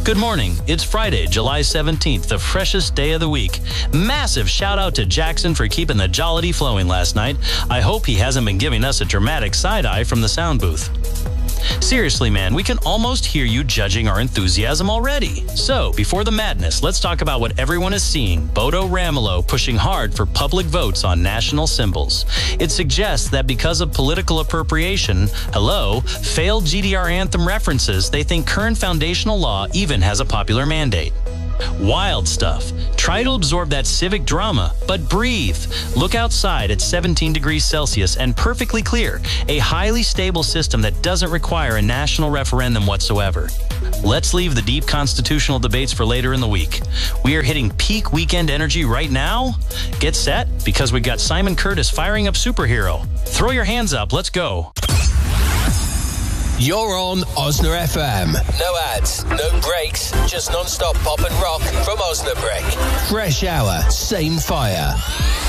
Good morning. It's Friday, July 17th, the freshest day of the week. Massive shout out to Jackson for keeping the jollity flowing last night. I hope he hasn't been giving us a dramatic side eye from the sound booth. Seriously, man, we can almost hear you judging our enthusiasm already. So, before the madness, let's talk about what everyone is seeing. Bodo Ramelow pushing hard for public votes on national symbols. It suggests that because of political appropriation, failed GDR anthem references, they think current foundational law even has a popular mandate. Wild stuff. Try to absorb that civic drama, but breathe. Look outside at 17 degrees Celsius and perfectly clear, a highly stable system that doesn't require a national referendum whatsoever. Let's leave the deep constitutional debates for later in the week. We are hitting peak weekend energy right now. Get set, because we got Simon Curtis firing up Superhero. Throw your hands up, let's go. You're on Osna FM. No ads, no breaks, just non-stop pop and rock from Osnabrück. Fresh hour, same fire.